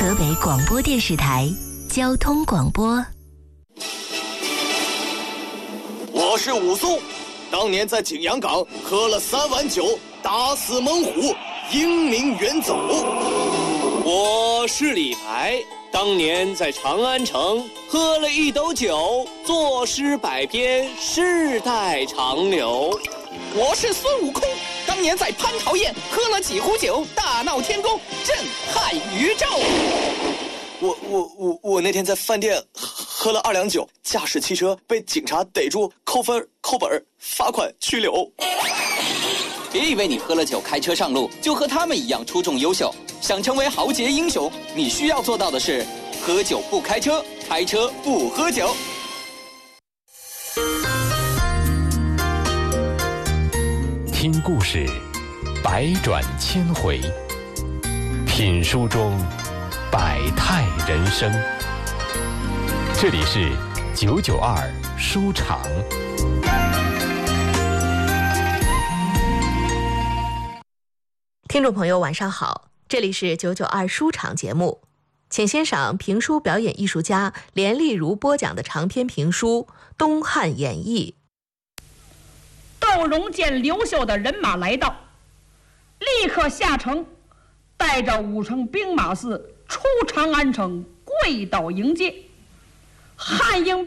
河北广播电视台交通广播。 我是武松，当年在景阳冈喝了3碗酒，打死猛虎，英名远走。 我是李白，当年在长安城喝了1斗酒，作诗百篇，世代长流。 我是孙悟空，当年在蟠桃宴喝了几壶酒，大闹天宫，震撼宇宙。 我那天在饭店喝了2两酒，驾驶汽车被警察逮住，扣分、扣本、罚款、拘留。 别以为你喝了酒开车上路就和他们一样出众优秀，想成为豪杰英雄，你需要做到的是喝酒不开车，开车不喝酒。 听故事，百转千回；品书中，百态人生。这里是992书场。 听众朋友晚上好，这里是992书场节目，请欣赏评书表演艺术家连丽如播讲的长篇评书《东汉演义》。 窦融见刘秀的人马来到，立刻下城，带着5成兵马司出长安城，跪倒迎接。汉营